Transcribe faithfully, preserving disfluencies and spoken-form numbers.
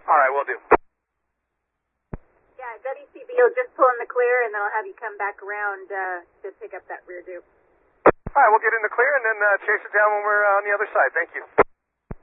All right, we'll do. Yeah, W C B will just pull in the clear, and then I'll have you come back around uh, to pick up that rear due. All right, we'll get in the clear and then uh, chase it down when we're uh, on the other side. Thank you.